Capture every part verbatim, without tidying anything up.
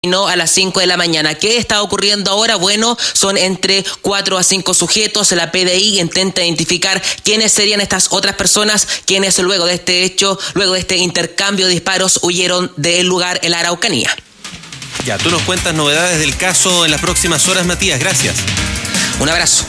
No, a las cinco de la mañana. ¿Qué está ocurriendo ahora? Bueno, son entre cuatro a cinco sujetos. La P D I intenta identificar quiénes serían estas otras personas, quienes luego de este hecho, luego de este intercambio de disparos, huyeron del lugar en la Araucanía. Ya, tú nos cuentas novedades del caso en las próximas horas, Matías. Gracias. Un abrazo.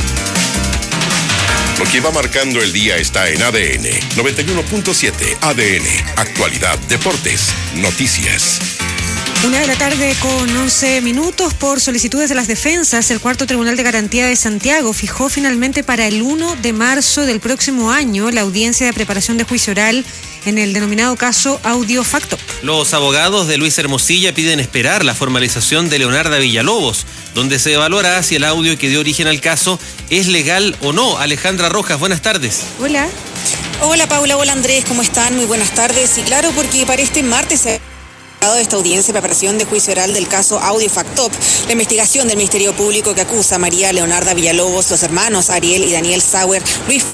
Lo que va marcando el día está en A D N noventa y uno punto siete. A D N, actualidad, deportes, noticias. Una de la tarde con once minutos. Por solicitudes de las defensas, el Cuarto Tribunal de Garantía de Santiago fijó finalmente para el primero de marzo del próximo año la audiencia de preparación de juicio oral en el denominado caso Audio Factop. Los abogados de Luis Hermosilla piden esperar la formalización de Leonarda Villalobos, donde se evaluará si el audio que dio origen al caso es legal o no. Alejandra Rojas, buenas tardes. Hola. Hola Paula, hola Andrés, ¿cómo están? Muy buenas tardes. Y claro, porque para este martes se de esta audiencia de preparación de juicio oral del caso Audio Factop, la investigación del Ministerio Público que acusa a María Leonarda Villalobos, los hermanos Ariel y Daniel Sauer, Luis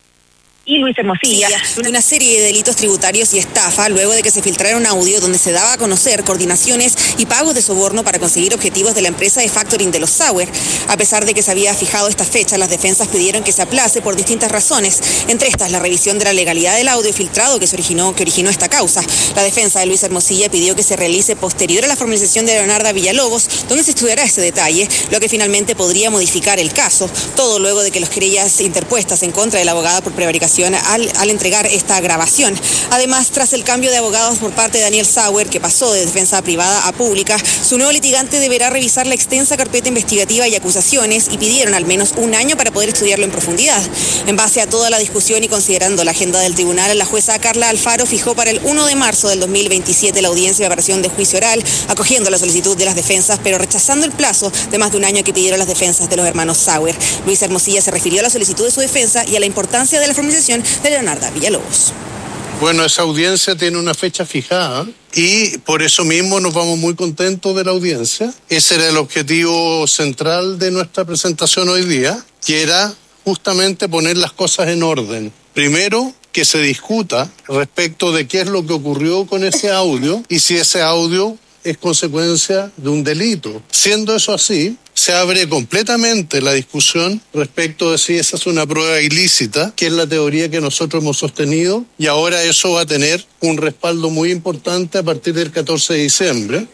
y Luis Hermosilla, de una serie de delitos tributarios y estafa, luego de que se filtrara un audio donde se daba a conocer coordinaciones y pagos de soborno para conseguir objetivos de la empresa de factoring de los Sauer. A pesar de que se había fijado esta fecha, las defensas pidieron que se aplace por distintas razones, entre estas la revisión de la legalidad del audio filtrado que se originó, que originó esta causa. La defensa de Luis Hermosilla pidió que se realice posterior a la formalización de Leonarda Villalobos, donde se estudiará ese detalle, lo que finalmente podría modificar el caso, todo luego de que las querellas interpuestas en contra de la abogada por prevaricación Al, al entregar esta grabación. Además, tras el cambio de abogados por parte de Daniel Sauer, que pasó de defensa privada a pública, su nuevo litigante deberá revisar la extensa carpeta investigativa y acusaciones y pidieron al menos un año para poder estudiarlo en profundidad. En base a toda la discusión y considerando la agenda del tribunal, la jueza Carla Alfaro fijó para el primero de marzo del dos mil veintisiete la audiencia de preparación de juicio oral, acogiendo la solicitud de las defensas, pero rechazando el plazo de más de un año que pidieron las defensas de los hermanos Sauer. Luis Hermosilla se refirió a la solicitud de su defensa y a la importancia de la formalización de Leonarda Villalobos. Bueno, esa audiencia tiene una fecha fijada y por eso mismo nos vamos muy contentos de la audiencia. Ese era el objetivo central de nuestra presentación hoy día, que era justamente poner las cosas en orden. Primero, que se discuta respecto de qué es lo que ocurrió con ese audio y si ese audio es consecuencia de un delito. Siendo eso así, se abre completamente la discusión respecto de si esa es una prueba ilícita, que es la teoría que nosotros hemos sostenido, y ahora eso va a tener un respaldo muy importante a partir del catorce de diciembre.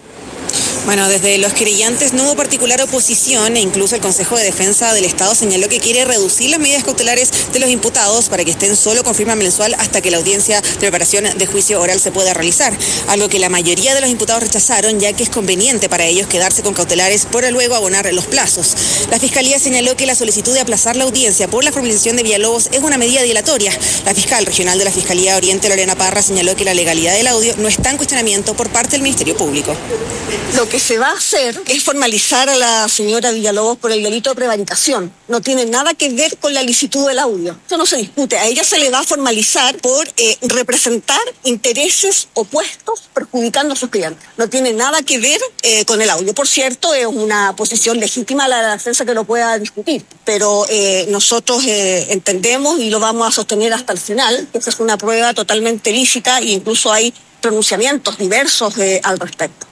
Bueno, desde los querellantes no hubo particular oposición e incluso el Consejo de Defensa del Estado señaló que quiere reducir las medidas cautelares de los imputados para que estén solo con firma mensual hasta que la audiencia de preparación de juicio oral se pueda realizar, algo que la mayoría de los imputados rechazaron, ya que es conveniente para ellos quedarse con cautelares para luego abonar los plazos. La Fiscalía señaló que la solicitud de aplazar la audiencia por la formalización de Villalobos es una medida dilatoria. La fiscal regional de la Fiscalía Oriente, Lorena Parra, señaló que la legalidad del audio no está en cuestionamiento por parte del Ministerio Público. Lo que se va a hacer es formalizar a la señora Villalobos por el delito de prevaricación. No tiene nada que ver con la licitud del audio. Eso no se discute. A ella se le va a formalizar por eh, representar intereses opuestos perjudicando a sus clientes. No tiene nada que ver eh, con el audio. Por cierto, es una posición legítima la defensa que lo pueda discutir. Pero eh, nosotros eh, entendemos y lo vamos a sostener hasta el final, que esa es una prueba totalmente lícita e incluso hay pronunciamientos diversos eh, al respecto.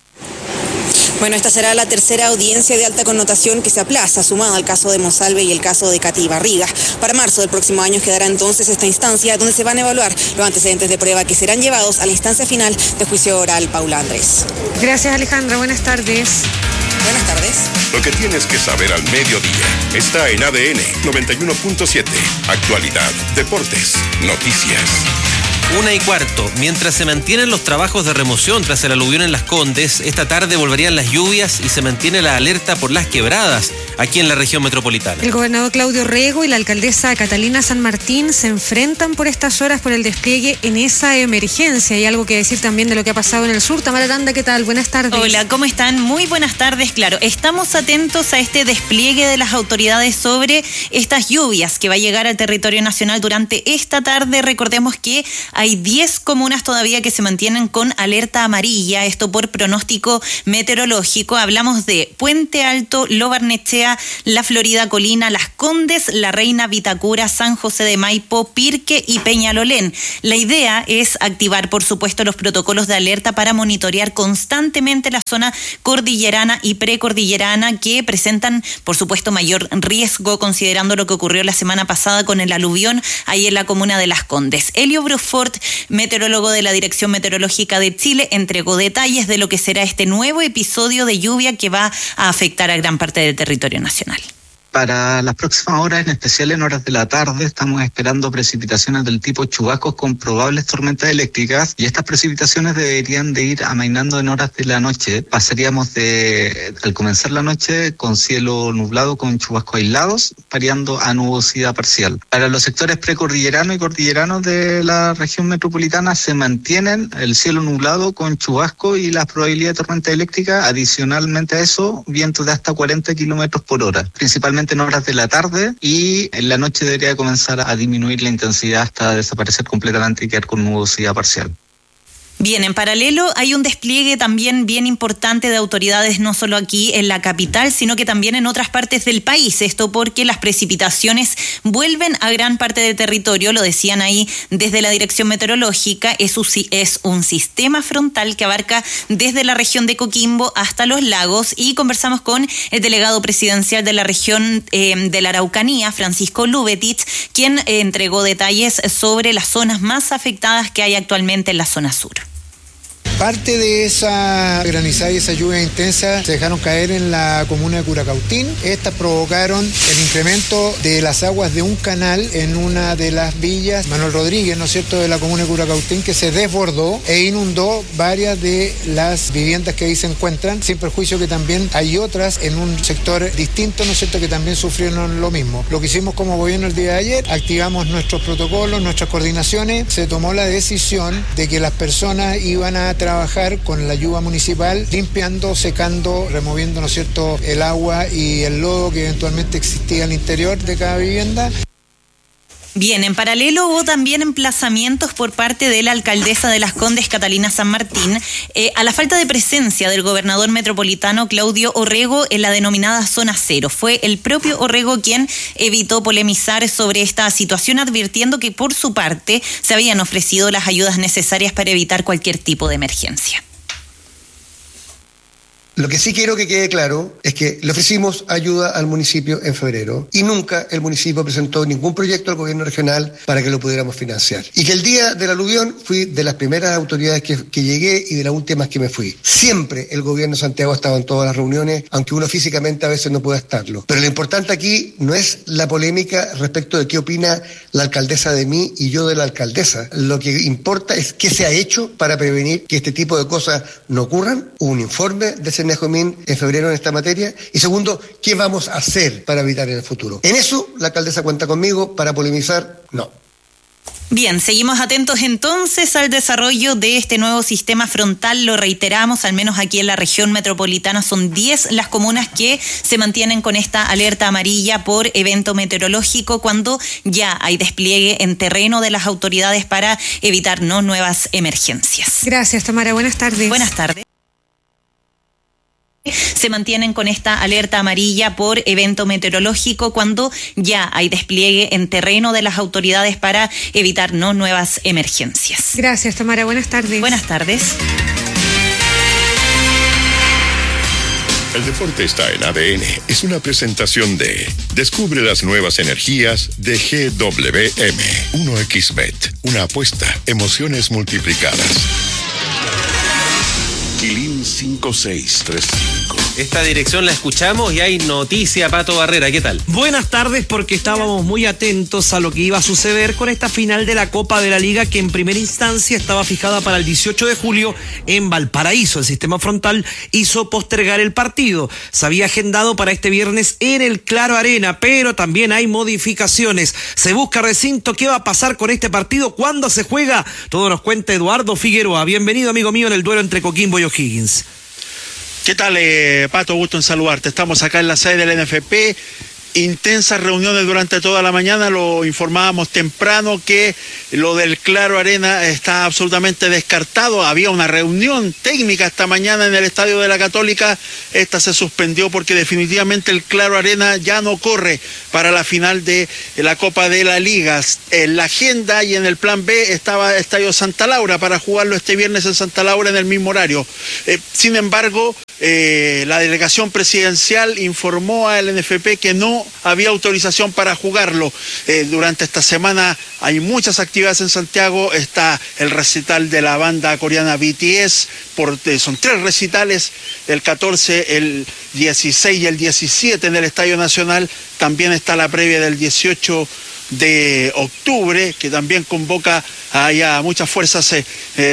Bueno, esta será la tercera audiencia de alta connotación que se aplaza, sumado al caso de Monsalve y el caso de Katy Barriga. Para marzo del próximo año quedará entonces esta instancia donde se van a evaluar los antecedentes de prueba que serán llevados a la instancia final de juicio oral. Paula Andrés. Gracias, Alejandra. Buenas tardes. Buenas tardes. Lo que tienes que saber al mediodía está en A D N noventa y uno punto siete. Actualidad, deportes, noticias. Una y cuarto. Mientras se mantienen los trabajos de remoción tras el aluvión en Las Condes, esta tarde volverían las lluvias y se mantiene la alerta por las quebradas aquí en la región metropolitana. El gobernador Claudio Rego y la alcaldesa Catalina San Martín se enfrentan por estas horas por el despliegue en esa emergencia. Hay algo que decir también de lo que ha pasado en el sur. Tamara Aranda, ¿qué tal? Buenas tardes. Hola, ¿cómo están? Muy buenas tardes. Claro, estamos atentos a este despliegue de las autoridades sobre estas lluvias que va a llegar al territorio nacional durante esta tarde. Recordemos que hay diez comunas todavía que se mantienen con alerta amarilla, esto por pronóstico meteorológico. Hablamos de Puente Alto, Lo Barnechea, La Florida Colina, Las Condes, La Reina, Vitacura, San José de Maipo, Pirque y Peñalolén. La idea es activar, por supuesto, los protocolos de alerta para monitorear constantemente la zona cordillerana y precordillerana que presentan, por supuesto, mayor riesgo considerando lo que ocurrió la semana pasada con el aluvión ahí en la comuna de Las Condes. Elio Brufort, meteorólogo de la Dirección Meteorológica de Chile, entregó detalles de lo que será este nuevo episodio de lluvia que va a afectar a gran parte del territorio nacional. Para las próximas horas, en especial en horas de la tarde, estamos esperando precipitaciones del tipo chubascos con probables tormentas eléctricas, y estas precipitaciones deberían de ir amainando en horas de la noche. Pasaríamos de, al comenzar la noche, con cielo nublado con chubascos aislados, variando a nubosidad parcial. Para los sectores precordilleranos y cordilleranos de la región metropolitana se mantienen el cielo nublado con chubasco y la probabilidad de tormenta eléctrica. Adicionalmente a eso, vientos de hasta cuarenta kilómetros por hora, principalmente en horas de la tarde, y en la noche debería comenzar a disminuir la intensidad hasta desaparecer completamente y quedar con nubosidad parcial. Bien, en paralelo hay un despliegue también bien importante de autoridades, no solo aquí en la capital, sino que también en otras partes del país. Esto porque las precipitaciones vuelven a gran parte del territorio, lo decían ahí desde la Dirección Meteorológica. Es un, es un sistema frontal que abarca desde la región de Coquimbo hasta los lagos, y conversamos con el delegado presidencial de la región eh, de la Araucanía, Francisco Lubetich, quien eh, entregó detalles sobre las zonas más afectadas que hay actualmente en la zona sur. Parte de esa granizada y esa lluvia intensa se dejaron caer en la comuna de Curacautín. Estas provocaron el incremento de las aguas de un canal en una de las villas, Manuel Rodríguez, ¿no es cierto?, de la comuna de Curacautín, que se desbordó e inundó varias de las viviendas que ahí se encuentran, sin perjuicio que también hay otras en un sector distinto, ¿no es cierto?, que también sufrieron lo mismo. Lo que hicimos como gobierno el día de ayer, activamos nuestros protocolos, nuestras coordinaciones, se tomó la decisión de que las personas iban a trabajar con la ayuda municipal, limpiando, secando, removiendo, ¿no es cierto?, el agua y el lodo que eventualmente existía al interior de cada vivienda. Bien, en paralelo hubo también emplazamientos por parte de la alcaldesa de Las Condes, Catalina San Martín, eh, a la falta de presencia del gobernador metropolitano Claudio Orrego en la denominada Zona Cero. Fue el propio Orrego quien evitó polemizar sobre esta situación, advirtiendo que por su parte se habían ofrecido las ayudas necesarias para evitar cualquier tipo de emergencia. Lo que sí quiero que quede claro es que le ofrecimos ayuda al municipio en febrero y nunca el municipio presentó ningún proyecto al gobierno regional para que lo pudiéramos financiar. Y que el día del aluvión fui de las primeras autoridades que, que llegué y de las últimas que me fui. Siempre el gobierno de Santiago ha estado en todas las reuniones, aunque uno físicamente a veces no pueda estarlo. Pero lo importante aquí no es la polémica respecto de qué opina la alcaldesa de mí y yo de la alcaldesa. Lo que importa es qué se ha hecho para prevenir que este tipo de cosas no ocurran. Hubo un informe de ese Nejomín en febrero en esta materia. Y segundo, ¿qué vamos a hacer para evitar en el futuro? En eso la alcaldesa cuenta conmigo. Para polemizar, no. Bien, seguimos atentos entonces al desarrollo de este nuevo sistema frontal. Lo reiteramos, al menos aquí en la región metropolitana son diez las comunas que se mantienen con esta alerta amarilla por evento meteorológico, cuando ya hay despliegue en terreno de las autoridades para evitar no nuevas emergencias. Gracias, Tamara. Buenas tardes. Buenas tardes. Se mantienen con esta alerta amarilla por evento meteorológico cuando ya hay despliegue en terreno de las autoridades para evitar no nuevas emergencias. Gracias, Tamara. Buenas tardes. Buenas tardes. El deporte está en A D N. Es una presentación de Descubre las nuevas energías de G W M. uno equis bet. Una apuesta. Emociones multiplicadas. Quilín cinco seis tres cinco. Esta dirección la escuchamos y hay noticia, Pato Barrera, ¿qué tal? Buenas tardes, porque estábamos muy atentos a lo que iba a suceder con esta final de la Copa de la Liga, que en primera instancia estaba fijada para el dieciocho de julio en Valparaíso. El sistema frontal hizo postergar el partido. Se había agendado para este viernes en el Claro Arena, pero también hay modificaciones. Se busca recinto. ¿Qué va a pasar con este partido? ¿Cuándo se juega? Todo nos cuenta Eduardo Figueroa. Bienvenido, amigo mío, en el duelo entre Coquimbo y O'Higgins. ¿Qué tal, eh, Pato? Gusto en saludarte. Estamos acá en la sede del N F P. intensas reuniones durante toda la mañana. Lo informábamos temprano que lo del Claro Arena está absolutamente descartado. Había una reunión técnica esta mañana en el Estadio de la Católica. Esta se suspendió porque definitivamente el Claro Arena ya no corre para la final de la Copa de la Liga. En la agenda y en el plan B estaba Estadio Santa Laura para jugarlo este viernes en Santa Laura en el mismo horario. Eh, sin embargo, eh, la delegación presidencial informó al N F P que no había autorización para jugarlo. Eh, durante esta semana hay muchas actividades en Santiago. Está el recital de la banda coreana B T S, por, eh, son tres recitales, el catorce, el dieciséis y el diecisiete en el Estadio Nacional. También está la previa del dieciocho de octubre, que también convoca a muchas fuerzas eh,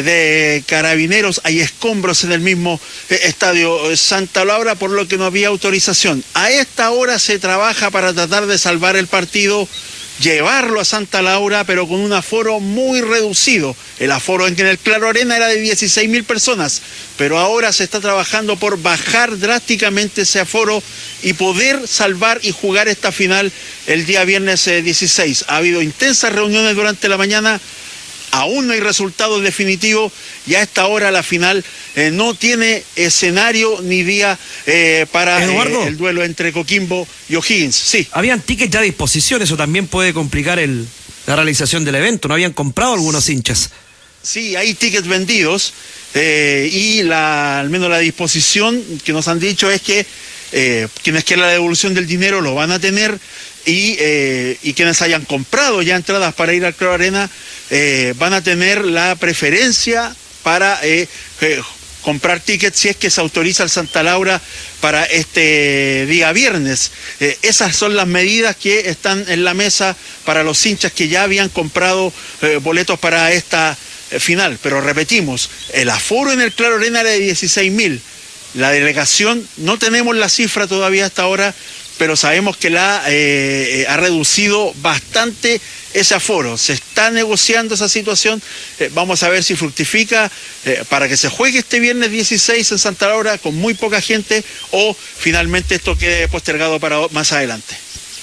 de carabineros. Hay escombros en el mismo eh, Estadio Santa Laura, por lo que no había autorización. A esta hora se trabaja para tratar de salvar el partido, llevarlo a Santa Laura, pero con un aforo muy reducido. El aforo en el Claro Arena era de dieciséis mil personas, pero ahora se está trabajando por bajar drásticamente ese aforo y poder salvar y jugar esta final el día viernes eh, dieciséis. Ha habido intensas reuniones durante la mañana. Aún no hay resultados definitivos y a esta hora la final eh, no tiene escenario ni día eh, para eh, el duelo entre Coquimbo y O'Higgins. Sí. Habían tickets ya a disposición, eso también puede complicar el, la realización del evento. ¿No habían comprado algunos hinchas? Sí, hay tickets vendidos eh, y la, al menos la disposición que nos han dicho es que eh, quienes quieran la devolución del dinero lo van a tener. Y, eh, y quienes hayan comprado ya entradas para ir al Claro Arena eh, van a tener la preferencia para eh, eh, comprar tickets si es que se autoriza el Santa Laura para este día viernes. Eh, esas son las medidas que están en la mesa para los hinchas que ya habían comprado eh, boletos para esta eh, final. Pero repetimos, el aforo en el Claro Arena era de dieciséis mil. La delegación, no tenemos la cifra todavía hasta ahora, pero sabemos que la eh, ha reducido bastante ese aforo. Se está negociando esa situación. Eh, vamos a ver si fructifica eh, para que se juegue este viernes dieciséis en Santa Laura con muy poca gente, o finalmente esto quede postergado para más adelante.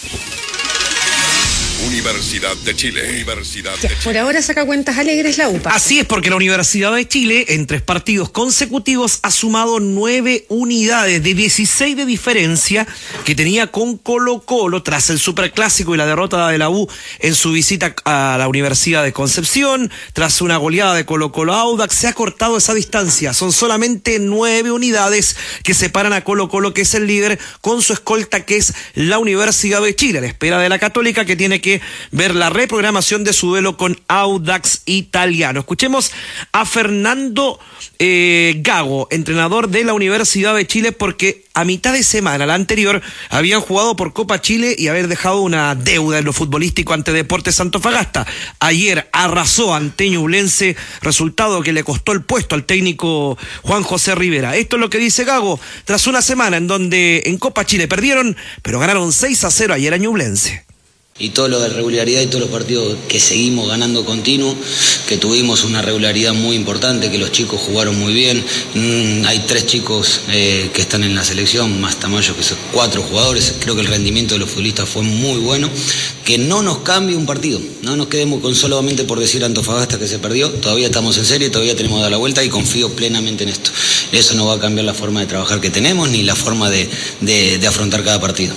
Universidad de Chile. Universidad de Ya, Chile. por ahora saca cuentas alegres la U P A. Así es, porque la Universidad de Chile en tres partidos consecutivos ha sumado nueve unidades de dieciséis de diferencia que tenía con Colo-Colo tras el superclásico y la derrota de la U en su visita a la Universidad de Concepción. Tras una goleada de Colo-Colo Audax, se ha cortado esa distancia. Son solamente nueve unidades que separan a Colo-Colo, que es el líder, con su escolta, que es la Universidad de Chile, a la espera de la Católica, que tiene que ver la reprogramación de su duelo con Audax Italiano. Escuchemos a Fernando eh, Gago, entrenador de la Universidad de Chile, porque a mitad de semana, la anterior, habían jugado por Copa Chile y haber dejado una deuda en lo futbolístico ante Deportes Antofagasta. Ayer arrasó ante Ñublense, resultado que le costó el puesto al técnico Juan José Rivera. Esto es lo que dice Gago tras una semana en donde en Copa Chile perdieron, pero ganaron seis a cero ayer a Ñublense. Y todo lo de regularidad y todos los partidos que seguimos ganando continuo, que tuvimos una regularidad muy importante, que los chicos jugaron muy bien. Mm, hay tres chicos eh, que están en la selección, más Tamayo, que son cuatro jugadores. Creo que el rendimiento de los futbolistas fue muy bueno. Que no nos cambie un partido, no nos quedemos con solamente por decir Antofagasta que se perdió. Todavía estamos en serie, todavía tenemos que dar la vuelta y confío plenamente en esto. Eso no va a cambiar la forma de trabajar que tenemos ni la forma de, de, de afrontar cada partido.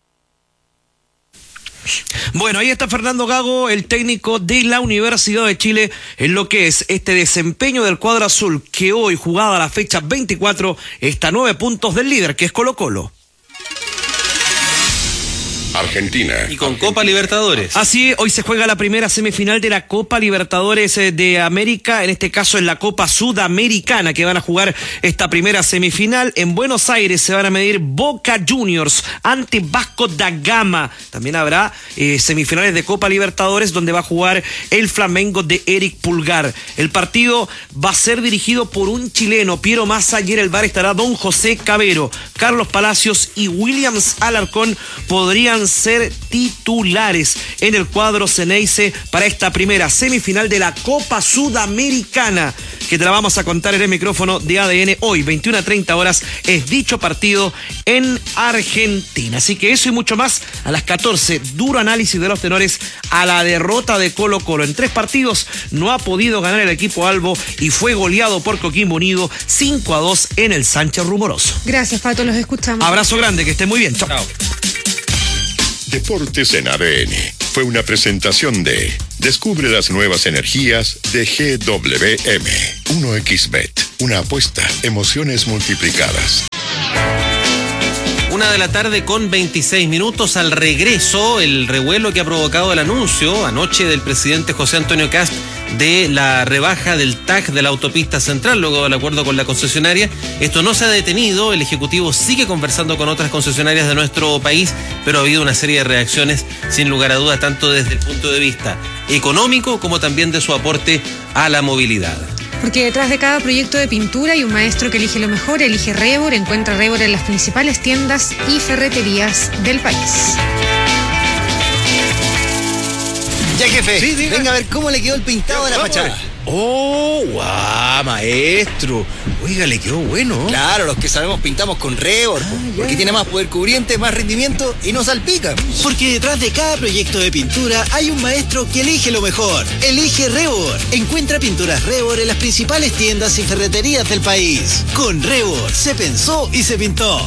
Bueno, ahí está Fernando Gago, el técnico de la Universidad de Chile, en lo que es este desempeño del cuadro azul, que hoy, jugada a la fecha veinticuatro, está a nueve puntos del líder, que es Colo-Colo. Argentina. Y con Argentina. Copa Libertadores. Así, hoy se juega la primera semifinal de la Copa Libertadores de América, en este caso en la Copa Sudamericana, que van a jugar esta primera semifinal. En Buenos Aires se van a medir Boca Juniors ante Vasco da Gama. También habrá eh, semifinales de Copa Libertadores, donde va a jugar el Flamengo de Eric Pulgar. El partido va a ser dirigido por un chileno, Piero Massa, y en el bar estará Don José Cabero. Carlos Palacios y Williams Alarcón podrían ser titulares en el cuadro Ceneice para esta primera semifinal de la Copa Sudamericana, que te la vamos a contar en el micrófono de A D N hoy, veintiuna a treinta horas, es dicho partido en Argentina. Así que eso y mucho más a las catorce, duro análisis de los tenores a la derrota de Colo Colo. En tres partidos no ha podido ganar el equipo albo y fue goleado por Coquimbo Unido cinco a dos en el Sánchez Rumoroso. Gracias, Pato, los escuchamos. Abrazo grande, que estén muy bien. Chao. Chao. Deportes en A D N fue una presentación de Descubre las nuevas energías de G W M. uno equis bet, una apuesta, emociones multiplicadas. Una de la tarde con veintiséis minutos. Al regreso, el revuelo que ha provocado el anuncio anoche del presidente José Antonio Kast de la rebaja del T A C de la autopista central, luego del acuerdo con la concesionaria. Esto no se ha detenido, el Ejecutivo sigue conversando con otras concesionarias de nuestro país, pero ha habido una serie de reacciones, sin lugar a dudas, tanto desde el punto de vista económico como también de su aporte a la movilidad. Porque detrás de cada proyecto de pintura hay un maestro que elige lo mejor, elige Rebor, encuentra Rebor en las principales tiendas y ferreterías del país. Ya, jefe, sí, venga a ver cómo le quedó el pintado de la fachada. Oh, guau, maestro. Oiga, le quedó bueno. Claro, los que sabemos pintamos con Rebor, ah, porque tiene más poder cubriente, más rendimiento y no salpica. Porque detrás de cada proyecto de pintura hay un maestro que elige lo mejor. Elige Rebor. Encuentra pinturas Rebor en las principales tiendas y ferreterías del país. Con Rebor se pensó y se pintó.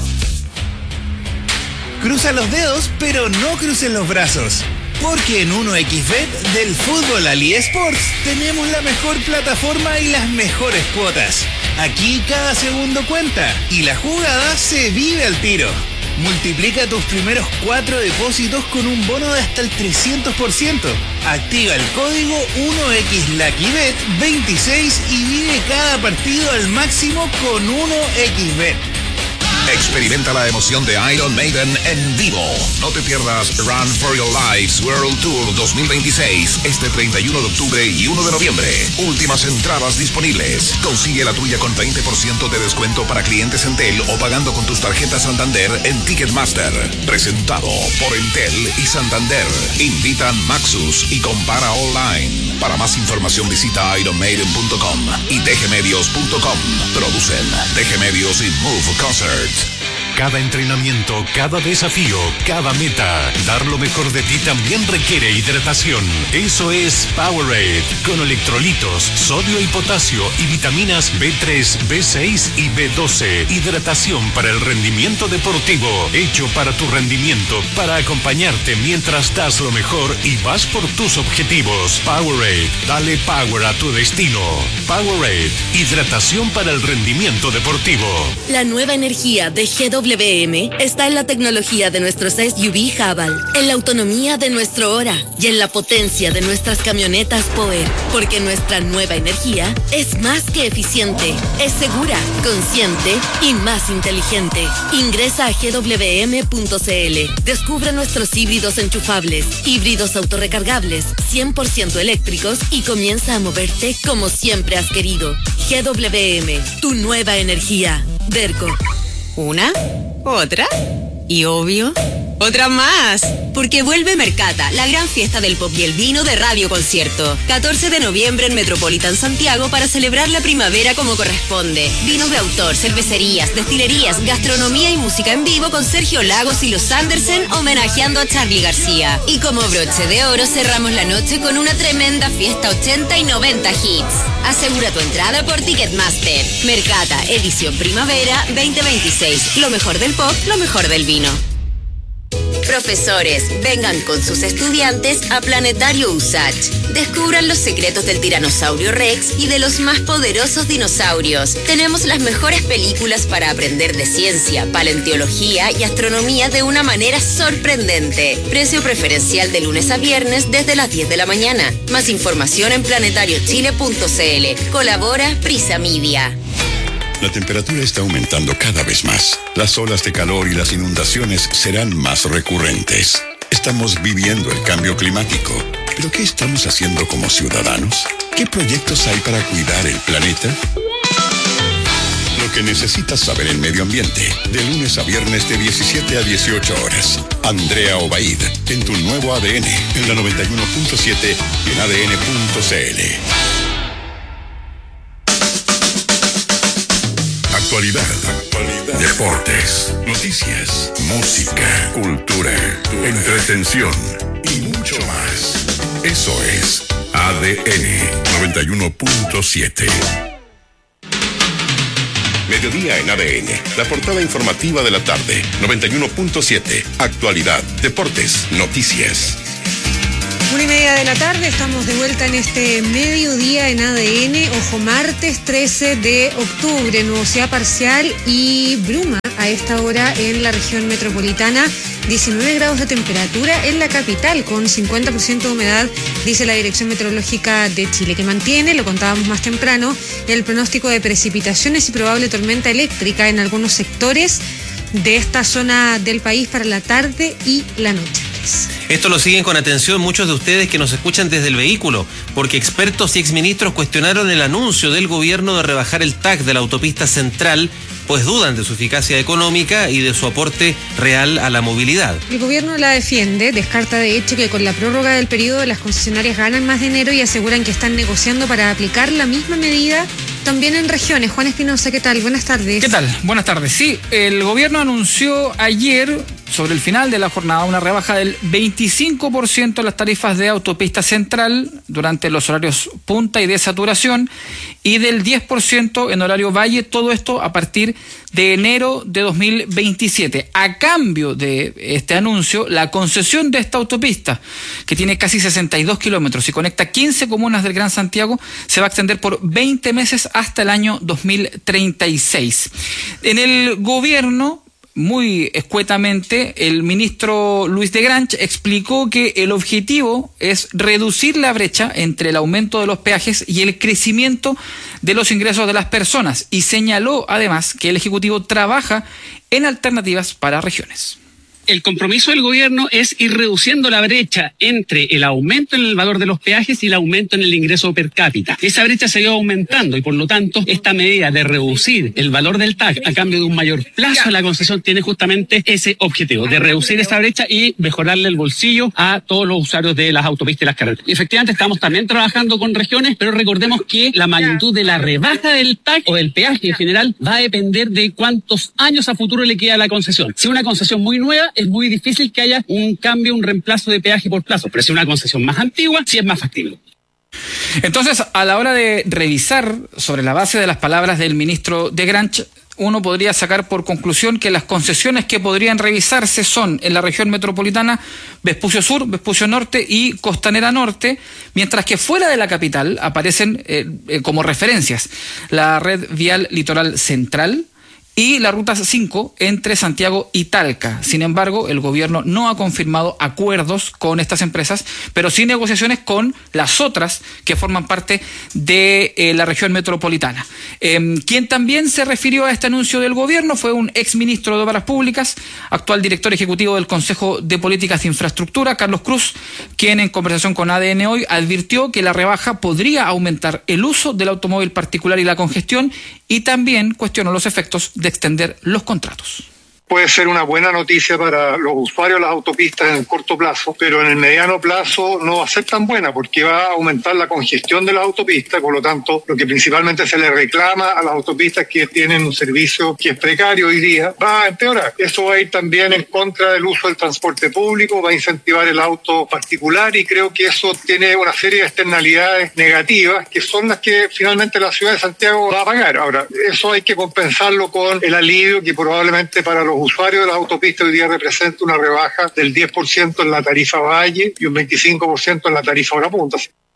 Cruzan los dedos, pero no crucen los brazos. Porque en uno equis bet del fútbol al eSports tenemos la mejor plataforma y las mejores cuotas. Aquí cada segundo cuenta y la jugada se vive al tiro. Multiplica tus primeros cuatro depósitos con un bono de hasta el trescientos por ciento. Activa el código uno equis lucky bet veintiséis y vive cada partido al máximo con uno equis bet. Experimenta la emoción de Iron Maiden en vivo. No te pierdas Run for Your Lives World Tour dos mil veintiséis este treinta y uno de octubre y uno de noviembre. Últimas entradas disponibles. Consigue la tuya con veinte por ciento de descuento para clientes Entel o pagando con tus tarjetas Santander en Ticketmaster. Presentado por Entel y Santander. Invitan Maxus y Compara Online. Para más información visita iron maiden punto com y d g medios punto com. Producen D G Medios y Move Concert. Cada entrenamiento, cada desafío, cada meta, dar lo mejor de ti también requiere hidratación. Eso es Powerade, con electrolitos, sodio y potasio y vitaminas B tres, B seis y B doce. Hidratación para el rendimiento deportivo, hecho para tu rendimiento, para acompañarte mientras das lo mejor y vas por tus objetivos. Powerade, dale power a tu destino. Powerade, hidratación para el rendimiento deportivo. La nueva energía de G W M está en la tecnología de nuestros S U V Haval, en la autonomía de nuestro Ora y en la potencia de nuestras camionetas Power, porque nuestra nueva energía es más que eficiente, es segura, consciente y más inteligente. Ingresa a g w m punto c l, descubre nuestros híbridos enchufables, híbridos autorrecargables, cien por ciento eléctricos y comienza a moverte como siempre has querido. G W M, tu nueva energía. Derco. ¿Una? ¿Otra? Y obvio, otra más. Porque vuelve Mercata, la gran fiesta del pop y el vino de Radio Concierto. catorce de noviembre en Metropolitan Santiago para celebrar la primavera como corresponde. Vinos de autor, cervecerías, destilerías, gastronomía y música en vivo con Sergio Lagos y los Andersen homenajeando a Charly García. Y como broche de oro cerramos la noche con una tremenda fiesta ochenta y noventa hits. Asegura tu entrada por Ticketmaster. Mercata, edición primavera veinte veintiséis. Lo mejor del pop, lo mejor del vino. Profesores, vengan con sus estudiantes a Planetario U S A C H. Descubran los secretos del tiranosaurio Rex y de los más poderosos dinosaurios. Tenemos las mejores películas para aprender de ciencia, paleontología y astronomía de una manera sorprendente. Precio preferencial de lunes a viernes desde las diez de la mañana. Más información en planetario chile punto c l. Colabora Prisa Media. La temperatura está aumentando cada vez más. Las olas de calor y las inundaciones serán más recurrentes. Estamos viviendo el cambio climático. ¿Pero qué estamos haciendo como ciudadanos? ¿Qué proyectos hay para cuidar el planeta? Lo que necesitas saber en medio ambiente. De lunes a viernes de diecisiete a dieciocho horas. Andrea Obaid, en tu nuevo A D N, en la noventa y uno punto siete y en A D N punto C L. Actualidad, actualidad, deportes, noticias, música, cultura, entretención y mucho más. Eso es A D N noventa y uno punto siete. Mediodía en A D N, la portada informativa de la tarde, noventa y uno punto siete. Actualidad, deportes, noticias. Una y media de la tarde, estamos de vuelta en este mediodía en A D N. Ojo, martes trece de octubre, nubosidad parcial y bruma a esta hora en la región metropolitana. diecinueve grados de temperatura en la capital con cincuenta por ciento de humedad, dice la Dirección Meteorológica de Chile, que mantiene, lo contábamos más temprano, el pronóstico de precipitaciones y probable tormenta eléctrica en algunos sectores de esta zona del país para la tarde y la noche. Esto lo siguen con atención muchos de ustedes que nos escuchan desde el vehículo, porque expertos y exministros cuestionaron el anuncio del gobierno de rebajar el T A C de la autopista central, pues dudan de su eficacia económica y de su aporte real a la movilidad. El gobierno la defiende, descarta de hecho que con la prórroga del periodo las concesionarias ganan más dinero y aseguran que están negociando para aplicar la misma medida también en regiones. Juan Espinosa, ¿qué tal? Buenas tardes. ¿Qué tal? Buenas tardes. Sí, el gobierno anunció ayer, sobre el final de la jornada, una rebaja del veinticinco por ciento en las tarifas de autopista central durante los horarios punta y de saturación y del diez por ciento en horario valle, todo esto a partir de enero de dos mil veintisiete. A cambio de este anuncio, la concesión de esta autopista, que tiene casi sesenta y dos kilómetros y conecta quince comunas del Gran Santiago, se va a extender por veinte meses hasta el año dos mil treinta y seis. En el gobierno, muy escuetamente, el ministro Luis de Granch explicó que el objetivo es reducir la brecha entre el aumento de los peajes y el crecimiento de los ingresos de las personas, y señaló además que el Ejecutivo trabaja en alternativas para regiones. El compromiso del gobierno es ir reduciendo la brecha entre el aumento en el valor de los peajes y el aumento en el ingreso per cápita. Esa brecha se ha ido aumentando y por lo tanto esta medida de reducir el valor del T A C a cambio de un mayor plazo de la concesión tiene justamente ese objetivo, de reducir esa brecha y mejorarle el bolsillo a todos los usuarios de las autopistas y las carreteras. Y efectivamente estamos también trabajando con regiones, pero recordemos que la magnitud de la rebaja del T A C o del peaje en general va a depender de cuántos años a futuro le queda a la concesión. Si una concesión muy nueva, es muy difícil que haya un cambio, un reemplazo de peaje por plazo, pero si es una concesión más antigua, sí es más factible. Entonces, a la hora de revisar sobre la base de las palabras del ministro de Granch, uno podría sacar por conclusión que las concesiones que podrían revisarse son en la región metropolitana Vespucio Sur, Vespucio Norte y Costanera Norte, mientras que fuera de la capital aparecen eh, eh, como referencias la red vial litoral central y la ruta cinco entre Santiago y Talca. Sin embargo, el gobierno no ha confirmado acuerdos con estas empresas, pero sí negociaciones con las otras que forman parte de eh, la región metropolitana. Eh, quien también se refirió a este anuncio del gobierno fue un exministro de Obras Públicas, actual director ejecutivo del Consejo de Políticas de Infraestructura, Carlos Cruz, quien en conversación con A D N Hoy advirtió que la rebaja podría aumentar el uso del automóvil particular y la congestión, y también cuestionó los efectos de extender los contratos. Puede ser una buena noticia para los usuarios de las autopistas en el corto plazo, pero en el mediano plazo no va a ser tan buena porque va a aumentar la congestión de las autopistas, por lo tanto, lo que principalmente se le reclama a las autopistas que tienen un servicio que es precario hoy día, va a empeorar. Eso va a ir también en contra del uso del transporte público, va a incentivar el auto particular y creo que eso tiene una serie de externalidades negativas que son las que finalmente la ciudad de Santiago va a pagar. Ahora, eso hay que compensarlo con el alivio que probablemente para los usuarios de las autopistas hoy día representa una rebaja del diez por ciento en la tarifa valle y un veinticinco por ciento en la tarifa hora punta.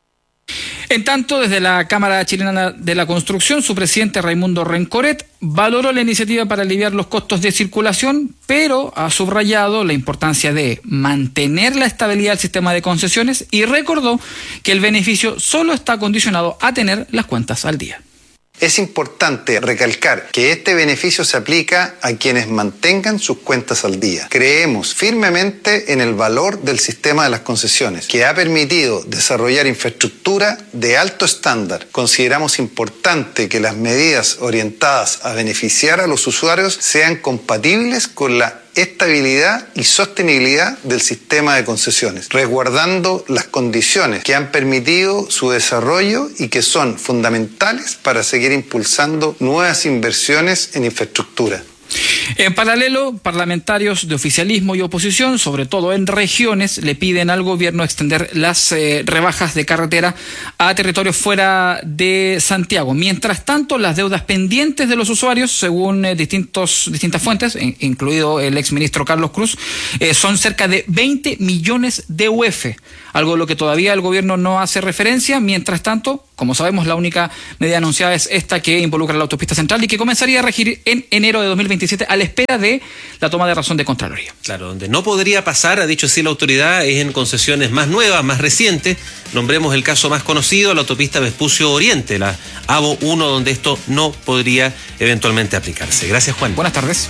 En tanto, desde la Cámara Chilena de la Construcción, su presidente Raimundo Rencoret valoró la iniciativa para aliviar los costos de circulación, pero ha subrayado la importancia de mantener la estabilidad del sistema de concesiones y recordó que el beneficio solo está condicionado a tener las cuentas al día. Es importante recalcar que este beneficio se aplica a quienes mantengan sus cuentas al día. Creemos firmemente en el valor del sistema de las concesiones, que ha permitido desarrollar infraestructura de alto estándar. Consideramos importante que las medidas orientadas a beneficiar a los usuarios sean compatibles con la estabilidad y sostenibilidad del sistema de concesiones, resguardando las condiciones que han permitido su desarrollo y que son fundamentales para seguir impulsando nuevas inversiones en infraestructura. En paralelo, parlamentarios de oficialismo y oposición, sobre todo en regiones, le piden al gobierno extender las eh, rebajas de carretera a territorios fuera de Santiago. Mientras tanto, las deudas pendientes de los usuarios, según eh, distintos, distintas fuentes, in, incluido el exministro Carlos Cruz, eh, son cerca de veinte millones de U F, algo a lo que todavía el gobierno no hace referencia. Mientras tanto, como sabemos, la única medida anunciada es esta que involucra la autopista central y que comenzaría a regir en enero de dos mil veintisiete a la espera de la toma de razón de Contraloría. Claro, donde no podría pasar, ha dicho sí la autoridad, es en concesiones más nuevas, más recientes. Nombremos el caso más conocido, la autopista Vespucio Oriente, la A V O uno, donde esto no podría eventualmente aplicarse. Gracias, Juan. Buenas tardes.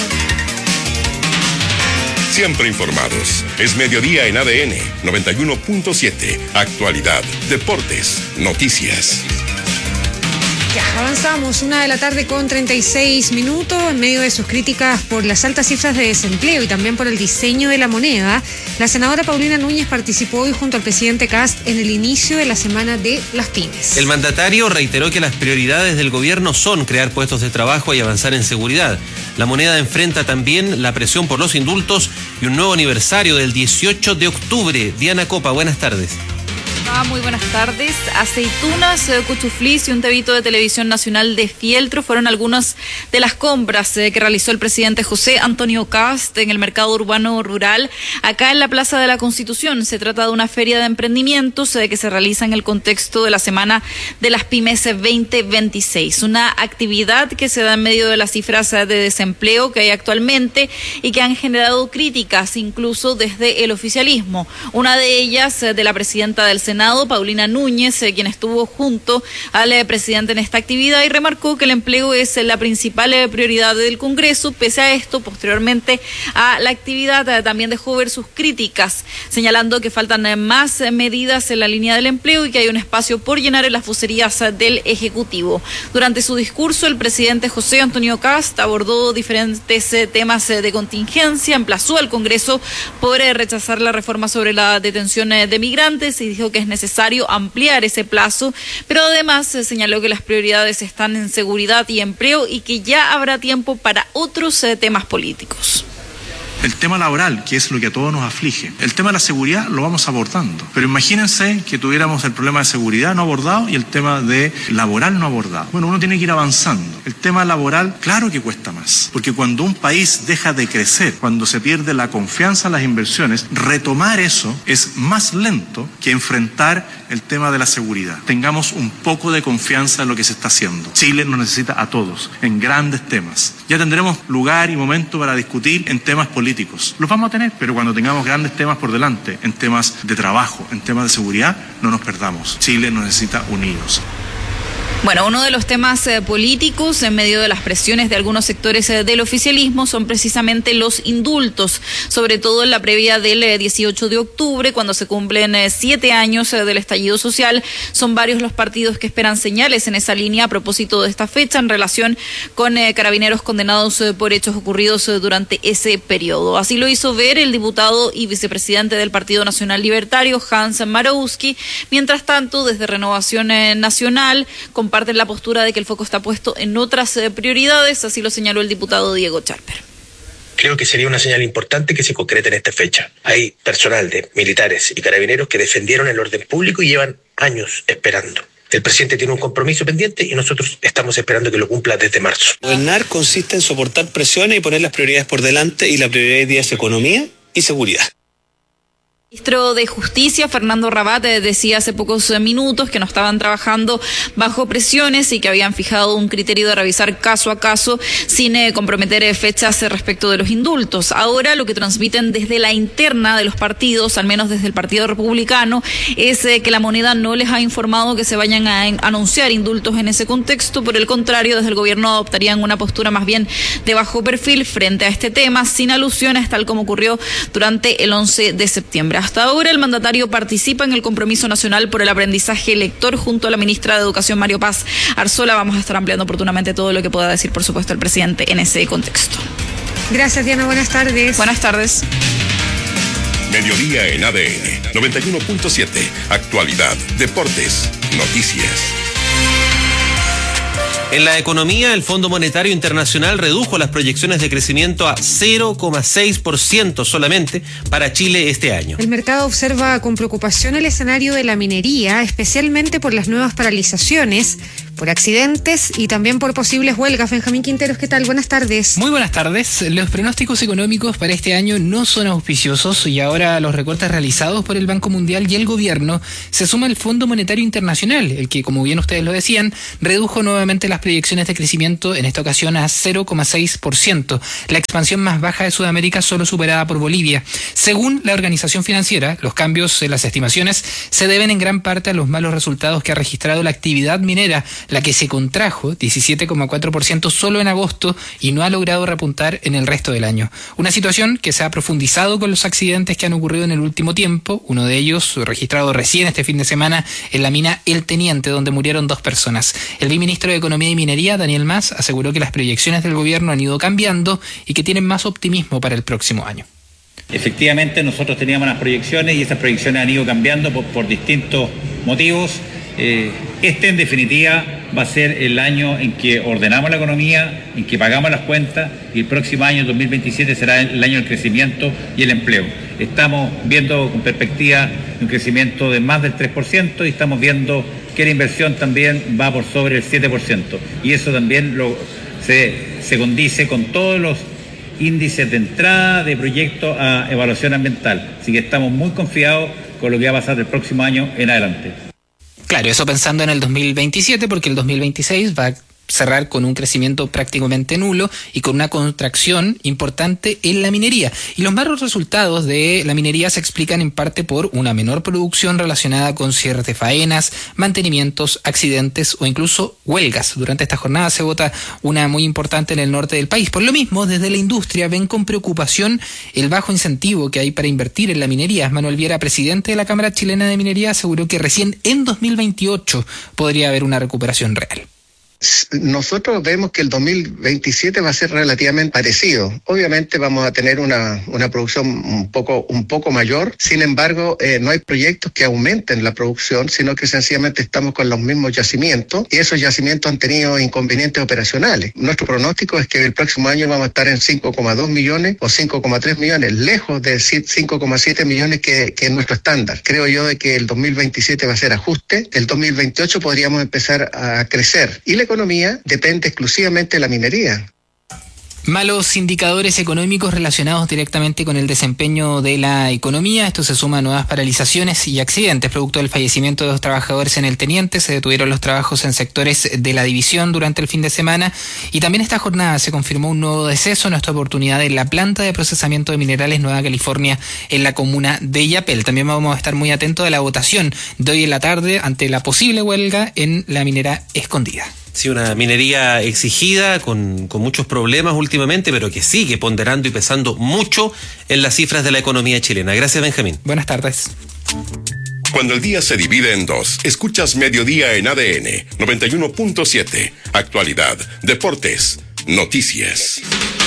Siempre informados. Es mediodía en A D N noventa y uno punto siete. Actualidad, deportes, noticias. Ya, avanzamos, una de la tarde con treinta y seis minutos. En medio de sus críticas por las altas cifras de desempleo y también por el diseño de la moneda, la senadora Paulina Núñez participó hoy junto al presidente Kast en el inicio de la Semana de las Pymes. El mandatario reiteró que las prioridades del gobierno son crear puestos de trabajo y avanzar en seguridad. La moneda enfrenta también la presión por los indultos y un nuevo aniversario del dieciocho de octubre. Diana Copa, buenas tardes. Ah, muy buenas tardes. Aceitunas, eh, cuchuflis y un tebito de Televisión Nacional de fieltro fueron algunas de las compras eh, que realizó el presidente José Antonio Kast en el mercado urbano rural acá en la Plaza de la Constitución. Se trata de una feria de emprendimientos eh, que se realiza en el contexto de la Semana de las Pymes veinte veintiséis, una actividad que se da en medio de las cifras eh, de desempleo que hay actualmente y que han generado críticas incluso desde el oficialismo. Una de ellas eh, de la presidenta del Senado, Paulina Núñez, eh, quien estuvo junto al eh, presidente en esta actividad y remarcó que el empleo es eh, la principal eh, prioridad del Congreso. Pese a esto, posteriormente a la actividad eh, también dejó ver sus críticas, señalando que faltan eh, más eh, medidas en la línea del empleo y que hay un espacio por llenar en las vocerías eh, del Ejecutivo. Durante su discurso, el presidente José Antonio Kast abordó diferentes eh, temas eh, de contingencia, emplazó al Congreso por eh, rechazar la reforma sobre la detención eh, de migrantes y dijo que es necesario ampliar ese plazo, pero además eh, señaló que las prioridades están en seguridad y empleo y que ya habrá tiempo para otros eh, temas políticos. El tema laboral, que es lo que a todos nos aflige. El tema de la seguridad lo vamos abordando. Pero imagínense que tuviéramos el problema de seguridad no abordado y el tema de laboral no abordado. Bueno, uno tiene que ir avanzando. El tema laboral, claro que cuesta más. Porque cuando un país deja de crecer, cuando se pierde la confianza en las inversiones, retomar eso es más lento que enfrentar el tema de la seguridad. Tengamos un poco de confianza en lo que se está haciendo. Chile nos necesita a todos, en grandes temas. Ya tendremos lugar y momento para discutir en temas políticos. Los vamos a tener, pero cuando tengamos grandes temas por delante, en temas de trabajo, en temas de seguridad, no nos perdamos. Chile nos necesita unidos. Bueno, uno de los temas eh, políticos en medio de las presiones de algunos sectores eh, del oficialismo son precisamente los indultos, sobre todo en la previa del eh, dieciocho de octubre, cuando se cumplen eh, siete años eh, del estallido social. Son varios los partidos que esperan señales en esa línea a propósito de esta fecha en relación con eh, carabineros condenados eh, por hechos ocurridos eh, durante ese periodo. Así lo hizo ver el diputado y vicepresidente del Partido Nacional Libertario, Hans Marowski. Mientras tanto, desde Renovación eh, Nacional, con comparten la postura de que el foco está puesto en otras eh, prioridades, así lo señaló el diputado Diego Charper. Creo que sería una señal importante que se concrete en esta fecha. Hay personal de militares y carabineros que defendieron el orden público y llevan años esperando. El presidente tiene un compromiso pendiente y nosotros estamos esperando que lo cumpla desde marzo. Gobernar consiste en soportar presiones y poner las prioridades por delante, y la prioridad hoy día es economía y seguridad. El ministro de Justicia, Fernando Rabat, decía hace pocos minutos que no estaban trabajando bajo presiones y que habían fijado un criterio de revisar caso a caso sin eh, comprometer eh, fechas eh, respecto de los indultos. Ahora lo que transmiten desde la interna de los partidos, al menos desde el Partido Republicano, es eh, que la Moneda no les ha informado que se vayan a en- anunciar indultos en ese contexto. Por el contrario, desde el gobierno adoptarían una postura más bien de bajo perfil frente a este tema, sin alusiones, tal como ocurrió durante el once de septiembre. Hasta ahora el mandatario participa en el compromiso nacional por el aprendizaje lector junto a la ministra de Educación, Mario Paz Arzola. Vamos a estar ampliando oportunamente todo lo que pueda decir, por supuesto, el presidente en ese contexto. Gracias, Diana. Buenas tardes. Buenas tardes. Mediodía en A D N noventa y uno punto siete. Actualidad, deportes, noticias. En la economía, el Fondo Monetario Internacional redujo las proyecciones de crecimiento a cero coma seis por ciento solamente para Chile este año. El mercado observa con preocupación el escenario de la minería, especialmente por las nuevas paralizaciones, por accidentes y también por posibles huelgas. Benjamín Quinteros, ¿qué tal? Buenas tardes. Muy buenas tardes. Los pronósticos económicos para este año no son auspiciosos y ahora los recortes realizados por el Banco Mundial y el gobierno se suma el Fondo Monetario Internacional, el que, como bien ustedes lo decían, redujo nuevamente las proyecciones de crecimiento, en esta ocasión a cero coma seis por ciento, la expansión más baja de Sudamérica, solo superada por Bolivia. Según la organización financiera, los cambios en las estimaciones se deben en gran parte a los malos resultados que ha registrado la actividad minera, la que se contrajo diecisiete coma cuatro por ciento solo en agosto y no ha logrado repuntar en el resto del año. Una situación que se ha profundizado con los accidentes que han ocurrido en el último tiempo, uno de ellos registrado recién este fin de semana en la mina El Teniente, donde murieron dos personas. El viceministro de Economía y Minería, Daniel Mas, aseguró que las proyecciones del gobierno han ido cambiando y que tienen más optimismo para el próximo año. Efectivamente, nosotros teníamos unas proyecciones y esas proyecciones han ido cambiando por, por distintos motivos. Eh, este, en definitiva, va a ser el año en que ordenamos la economía, en que pagamos las cuentas, y el próximo año, dos mil veintisiete, será el año del crecimiento y el empleo. Estamos viendo con perspectiva un crecimiento de más del tres por ciento y estamos viendo que la inversión también va por sobre el siete por ciento. Y eso también lo, se, se condice con todos los índices de entrada de proyectos a evaluación ambiental. Así que estamos muy confiados con lo que va a pasar el próximo año en adelante. Claro, eso pensando en el dos mil veintisiete, porque el dos mil veintiséis va a cerrar con un crecimiento prácticamente nulo y con una contracción importante en la minería. Y los malos resultados de la minería se explican en parte por una menor producción relacionada con cierres de faenas, mantenimientos, accidentes o incluso huelgas. Durante esta jornada se vota una muy importante en el norte del país. Por lo mismo, desde la industria ven con preocupación el bajo incentivo que hay para invertir en la minería. Manuel Viera, presidente de la Cámara Chilena de Minería, aseguró que recién en dos mil veintiocho podría haber una recuperación real. Nosotros vemos que el dos mil veintisiete va a ser relativamente parecido. Obviamente vamos a tener una, una producción un poco, un poco mayor. Sin embargo, eh, no hay proyectos que aumenten la producción, sino que sencillamente estamos con los mismos yacimientos y esos yacimientos han tenido inconvenientes operacionales. Nuestro pronóstico es que el próximo año vamos a estar en cinco coma dos millones o cinco coma tres millones, lejos de cinco coma siete millones que, que es nuestro estándar. Creo yo de que el dos mil veintisiete va a ser ajuste. El dos mil veintiocho podríamos empezar a crecer. Y la economía depende exclusivamente de la minería. Malos indicadores económicos relacionados directamente con el desempeño de la economía. Esto se suma a nuevas paralizaciones y accidentes. Producto del fallecimiento de los trabajadores en el Teniente, se detuvieron los trabajos en sectores de la división durante el fin de semana. Y también esta jornada se confirmó un nuevo deceso, en esta oportunidad en la planta de procesamiento de minerales Nueva California, en la comuna de Yapel. También vamos a estar muy atentos a la votación de hoy en la tarde ante la posible huelga en la minera Escondida. Sí, una minería exigida, con, con muchos problemas últimamente, pero que sigue ponderando y pesando mucho en las cifras de la economía chilena. Gracias, Benjamín. Buenas tardes. Cuando el día se divide en dos, escuchas Mediodía en A D N noventa y uno punto siete. Actualidad, deportes, noticias.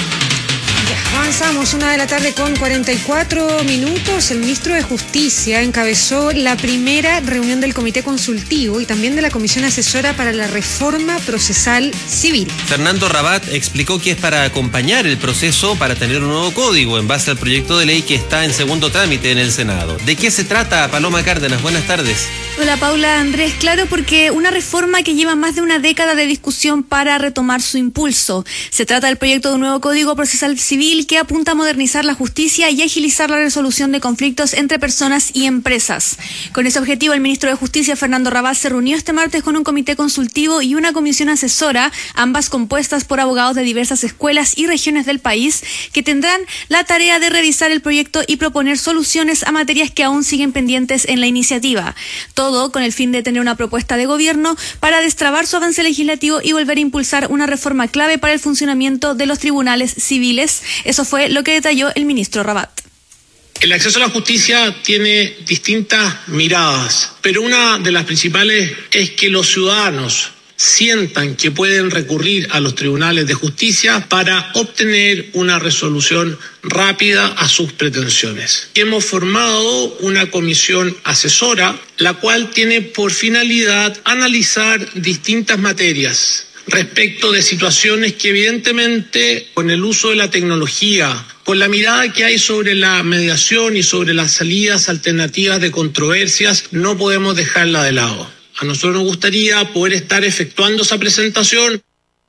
Avanzamos, una de la tarde con cuarenta y cuatro minutos. El ministro de Justicia encabezó la primera reunión del Comité Consultivo y también de la Comisión Asesora para la Reforma Procesal Civil. Fernando Rabat explicó que es para acompañar el proceso para tener un nuevo código en base al proyecto de ley que está en segundo trámite en el Senado. ¿De qué se trata, Paloma Cárdenas? Buenas tardes. Hola, Paula, Andrés. Claro, porque una reforma que lleva más de una década de discusión para retomar su impulso. Se trata del proyecto de un nuevo Código Procesal Civil que apunta a modernizar la justicia y agilizar la resolución de conflictos entre personas y empresas. Con ese objetivo, el ministro de Justicia, Fernando Rabat, se reunió este martes con un comité consultivo y una comisión asesora, ambas compuestas por abogados de diversas escuelas y regiones del país, que tendrán la tarea de revisar el proyecto y proponer soluciones a materias que aún siguen pendientes en la iniciativa. Todo con el fin de tener una propuesta de gobierno para destrabar su avance legislativo y volver a impulsar una reforma clave para el funcionamiento de los tribunales civiles. Eso fue lo que detalló el ministro Rabat. El acceso a la justicia tiene distintas miradas, pero una de las principales es que los ciudadanos sientan que pueden recurrir a los tribunales de justicia para obtener una resolución rápida a sus pretensiones. Hemos formado una comisión asesora, la cual tiene por finalidad analizar distintas materias respecto de situaciones que evidentemente con el uso de la tecnología, con la mirada que hay sobre la mediación y sobre las salidas alternativas de controversias, no podemos dejarla de lado. A nosotros nos gustaría poder estar efectuando esa presentación.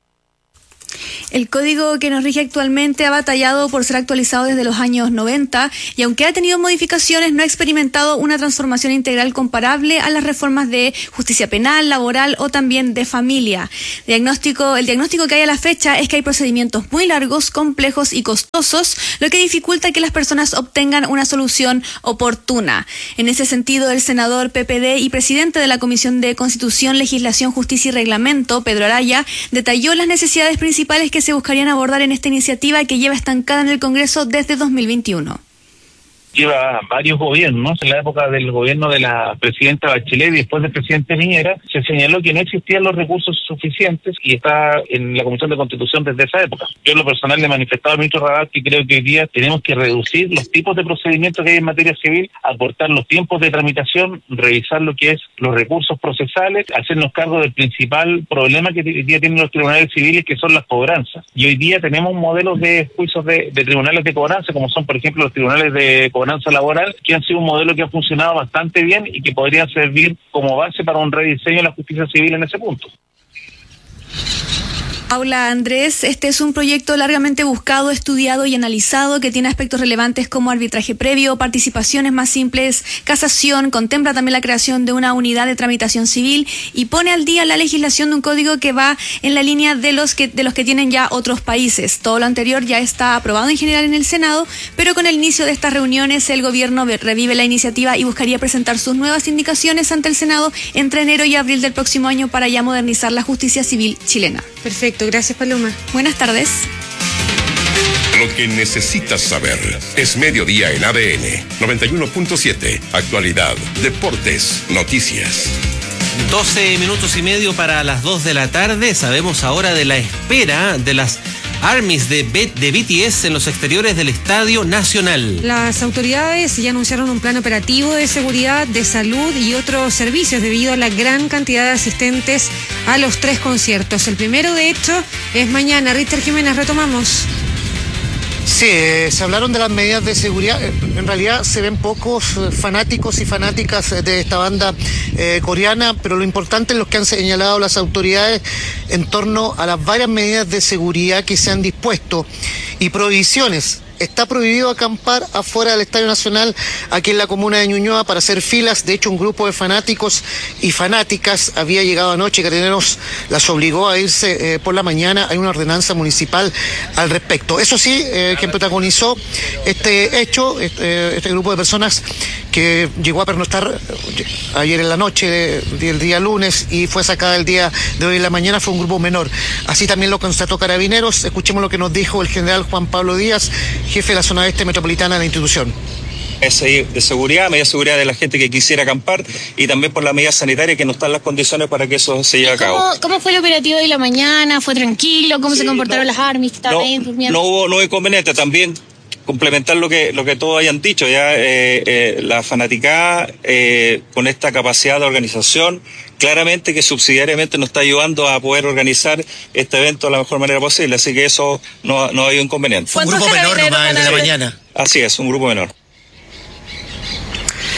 El código que nos rige actualmente ha batallado por ser actualizado desde los años noventa y aunque ha tenido modificaciones, no ha experimentado una transformación integral comparable a las reformas de justicia penal, laboral o también de familia. Diagnóstico, el diagnóstico que hay a la fecha es que hay procedimientos muy largos, complejos y costosos, lo que dificulta que las personas obtengan una solución oportuna. En ese sentido, el senador P P D y presidente de la Comisión de Constitución, Legislación, Justicia y Reglamento, Pedro Araya, detalló las necesidades principales que se buscarían abordar en esta iniciativa que lleva estancada en el Congreso desde dos mil veintiuno. Lleva varios gobiernos. En la época del gobierno de la presidenta Bachelet y después del presidente Piñera se señaló que no existían los recursos suficientes y está en la Comisión de Constitución desde esa época. Yo en lo personal le he manifestado al ministro Rabat que creo que hoy día tenemos que reducir los tipos de procedimientos que hay en materia civil, acortar los tiempos de tramitación, revisar lo que es los recursos procesales, hacernos cargo del principal problema que hoy día tienen los tribunales civiles, que son las cobranzas. Y hoy día tenemos modelos de juicios de, de tribunales de cobranza, como son por ejemplo los tribunales de cobranza laboral, que han sido un modelo que ha funcionado bastante bien y que podría servir como base para un rediseño de la justicia civil en ese punto. Paula Andrés, este es un proyecto largamente buscado, estudiado y analizado que tiene aspectos relevantes como arbitraje previo, participaciones más simples, casación, contempla también la creación de una unidad de tramitación civil y pone al día la legislación de un código que va en la línea de los que de los que tienen ya otros países. Todo lo anterior ya está aprobado en general en el Senado, pero con el inicio de estas reuniones el gobierno revive la iniciativa y buscaría presentar sus nuevas indicaciones ante el Senado entre enero y abril del próximo año para ya modernizar la justicia civil chilena. Perfecto. Gracias, Paloma. Buenas tardes. Lo que necesitas saber es Mediodía en A D N noventa y uno punto siete. Actualidad, deportes, noticias. doce minutos y medio para las dos de la tarde. Sabemos ahora de la espera de las Armies de, B- de B T S en los exteriores del Estadio Nacional. Las autoridades ya anunciaron un plan operativo de seguridad, de salud y otros servicios debido a la gran cantidad de asistentes a los tres conciertos. El primero, de hecho, es mañana. Richter Jiménez, retomamos. Sí, eh, se hablaron de las medidas de seguridad. En realidad se ven pocos fanáticos y fanáticas de esta banda eh, coreana, pero lo importante es lo que han señalado las autoridades en torno a las varias medidas de seguridad que se han dispuesto y prohibiciones. Está prohibido acampar afuera del Estadio Nacional, aquí en la comuna de Ñuñoa, para hacer filas. De hecho, un grupo de fanáticos y fanáticas había llegado anoche. Carabineros las obligó a irse eh, por la mañana. Hay una ordenanza municipal al respecto. Eso sí, eh, quien protagonizó este hecho, este, este grupo de personas que llegó a pernoctar ayer en la noche del día lunes y fue sacada el día de hoy en la mañana, fue un grupo menor. Así también lo constató Carabineros. Escuchemos lo que nos dijo el general Juan Pablo Díaz, jefe de la zona este metropolitana de la institución. De seguridad, medida de seguridad de la gente que quisiera acampar y también por la medida sanitaria que no están las condiciones para que eso se lleve a cabo. ¿Cómo, cómo fue el operativo de la mañana? ¿Fue tranquilo? ¿Cómo sí, se comportaron no, las armas? No, no hubo no hubo inconveniente. También complementar lo que lo que todos hayan dicho, ya eh, eh, la fanaticada eh, con esta capacidad de organización, claramente que subsidiariamente nos está ayudando a poder organizar este evento de la mejor manera posible, así que eso no, no ha habido inconveniente. Fue un grupo menor nomás, el de la mañana. Así es, un grupo menor.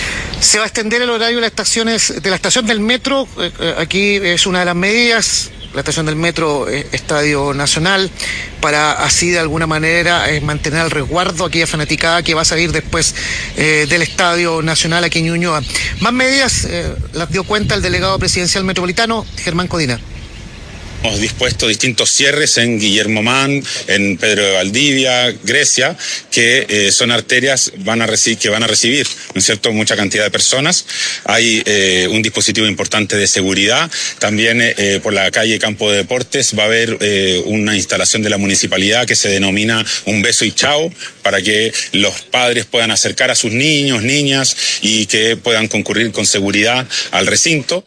Se va a extender el horario de las estaciones, de la estación del metro. Aquí es una de las medidas. la estación del metro eh, Estadio Nacional, para así de alguna manera eh, mantener al resguardo aquella fanaticada que va a salir después eh, del Estadio Nacional aquí en Ñuñoa. Más medidas eh, las dio cuenta el delegado presidencial metropolitano, Germán Codina. Hemos dispuesto distintos cierres en Guillermo Mann, en Pedro de Valdivia, Grecia, que eh, son arterias van a recibir, que van a recibir, ¿no es cierto?, mucha cantidad de personas. Hay eh, un dispositivo importante de seguridad. También eh, por la calle Campo de Deportes va a haber eh, una instalación de la municipalidad que se denomina Un Beso y Chao, para que los padres puedan acercar a sus niños, niñas, y que puedan concurrir con seguridad al recinto.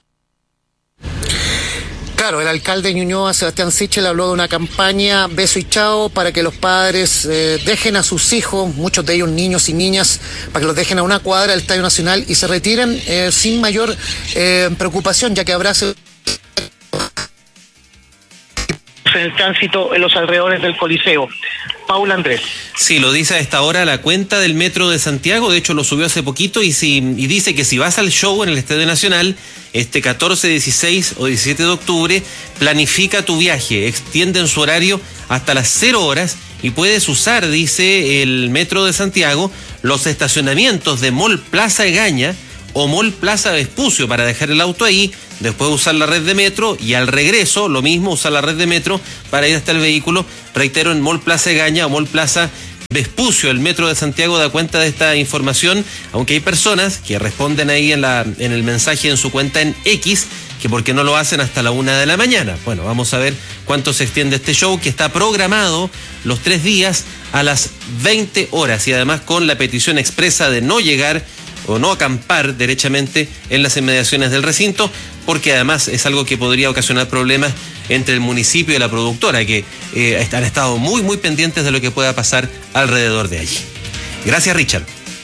Claro, el alcalde de Ñuñoa, Sebastián Sichel, habló de una campaña Beso y Chao para que los padres eh, dejen a sus hijos, muchos de ellos niños y niñas, para que los dejen a una cuadra del Estadio Nacional y se retiren eh, sin mayor eh, preocupación, ya que habrá en el tránsito en los alrededores del Coliseo. Paula Andrés. Sí, lo dice a esta hora la cuenta del Metro de Santiago, de hecho lo subió hace poquito y, si, y dice que si vas al show en el Estadio Nacional este catorce, dieciséis o diecisiete de octubre, planifica tu viaje, extienden su horario hasta las cero horas y puedes usar, dice el Metro de Santiago, los estacionamientos de Mall Plaza Egaña o Mall Plaza Vespucio para dejar el auto ahí, después usar la red de metro y al regreso lo mismo, usar la red de metro para ir hasta el vehículo, reitero, en Mall Plaza Egaña o Mall Plaza Vespucio. El Metro de Santiago da cuenta de esta información, aunque hay personas que responden ahí en, la, en el mensaje en su cuenta en X, que por qué no lo hacen hasta la una de la mañana. Bueno, vamos a ver cuánto se extiende este show, que está programado los tres días a las veinte horas y además con la petición expresa de no llegar o no acampar derechamente en las inmediaciones del recinto, porque además es algo que podría ocasionar problemas entre el municipio y la productora, que eh, han estado muy, muy pendientes de lo que pueda pasar alrededor de allí. Gracias, Richard.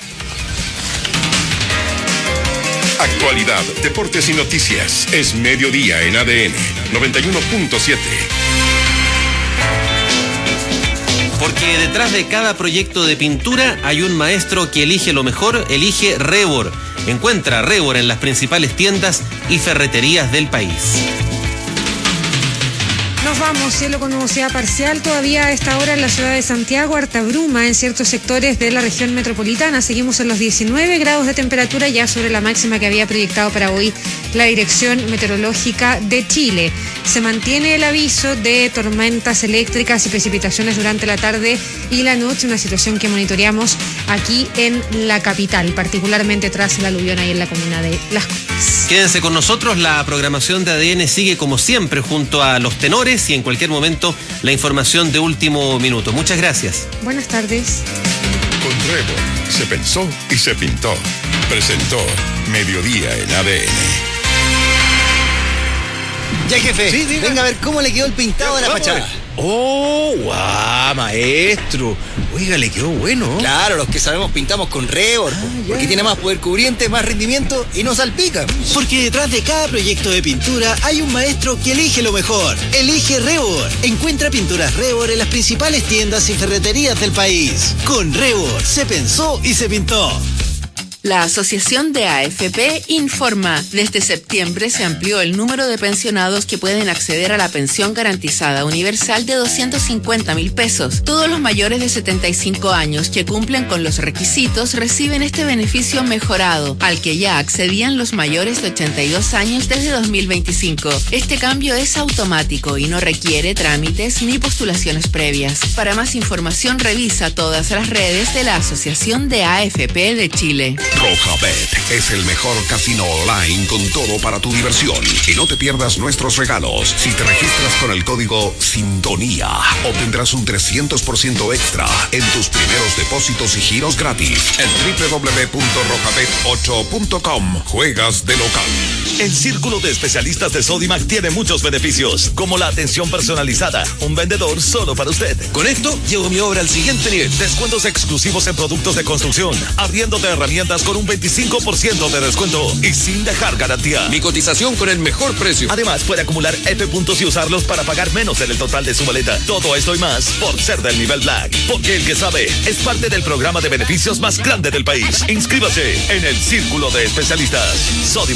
Actualidad, deportes y noticias. Es mediodía en A D N noventa y uno punto siete. Porque detrás de cada proyecto de pintura hay un maestro que elige lo mejor, elige Rebor. Encuentra Rebor en las principales tiendas y ferreterías del país. Nos vamos, cielo con nubosidad parcial todavía a esta hora en la ciudad de Santiago, harta bruma en ciertos sectores de la región metropolitana. Seguimos en los diecinueve grados de temperatura, ya sobre la máxima que había proyectado para hoy la Dirección Meteorológica de Chile. Se mantiene el aviso de tormentas eléctricas y precipitaciones durante la tarde y la noche, una situación que monitoreamos aquí en la capital, particularmente tras el aluvión ahí en la comuna de Las Condes. Quédense con nosotros, la programación de A D N sigue como siempre junto a los tenores y en cualquier momento la información de último minuto. Muchas gracias. Buenas tardes. Con Rebor se pensó y se pintó. Presentó Mediodía en A D N. Ya, jefe, sí, venga a ver cómo le quedó el pintado de la fachada. ¡Oh, guau, maestro! Oiga, le quedó bueno. Claro, los que sabemos pintamos con Rebor, ah, porque tiene más poder cubriente, más rendimiento y no salpica. Porque detrás de cada proyecto de pintura hay un maestro que elige lo mejor. Elige Rebor. Encuentra pinturas Rebor en las principales tiendas y ferreterías del país. Con Rebor se pensó y se pintó. La Asociación de A F P informa, desde septiembre se amplió el número de pensionados que pueden acceder a la pensión garantizada universal de doscientos cincuenta mil pesos. Todos los mayores de setenta y cinco años que cumplen con los requisitos reciben este beneficio mejorado, al que ya accedían los mayores de ochenta y dos años desde dos mil veinticinco. Este cambio es automático y no requiere trámites ni postulaciones previas. Para más información revisa todas las redes de la Asociación de A F P de Chile. Rojabet es el mejor casino online con todo para tu diversión. Y no te pierdas nuestros regalos. Si te registras con el código Sintonía, obtendrás un trescientos por ciento extra en tus primeros depósitos y giros gratis. En doble u doble u doble u punto rojabet ocho punto com. Juegas de local. El Círculo de Especialistas de Sodimac tiene muchos beneficios, como la atención personalizada, un vendedor solo para usted. Con esto, llevo mi obra al siguiente nivel. Descuentos exclusivos en productos de construcción, arriendo de herramientas con un veinticinco por ciento de descuento y sin dejar garantía. Mi cotización con el mejor precio. Además, puede acumular F puntos y usarlos para pagar menos en el total de su maleta. Todo esto y más por ser del nivel Black. Porque el que sabe es parte del programa de beneficios más grande del país. Inscríbase en el Círculo de Especialistas. Sodimac.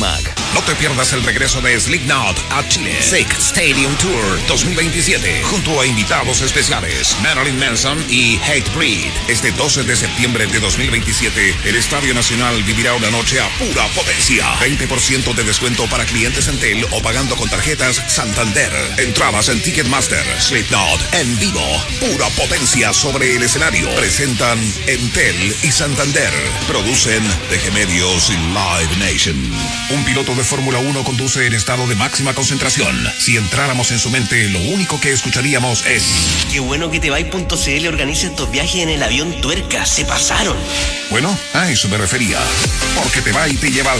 No te pierdas el regreso de Slipknot a Chile. Sick Stadium Tour dos mil veintisiete, junto a invitados especiales Marilyn Manson y Hatebreed. Este doce de septiembre de dos mil veintisiete, el Estadio Nacional vivirá una noche a pura potencia. veinte por ciento de descuento para clientes Entel o pagando con tarjetas Santander. Entradas en Ticketmaster. Slipknot en vivo. Pura potencia sobre el escenario. Presentan Entel y Santander. Producen D G Medios y Live Nation. Un piloto de Fórmula uno conduce en estado de máxima concentración. Si entráramos en su mente, lo único que escucharíamos es: qué bueno que Tebay.cl organiza estos viajes en el avión Tuerca. Se pasaron. Bueno, a eso me refería. Porque Tebay te lleva al